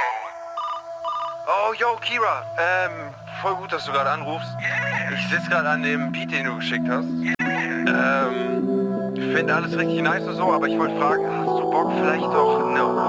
Oh, yo, Kira. Voll gut, dass du gerade anrufst. Ich sitze gerade an dem Beat, den du geschickt hast. Ich finde alles richtig nice und so, aber ich wollte fragen, hast du Bock vielleicht doch eine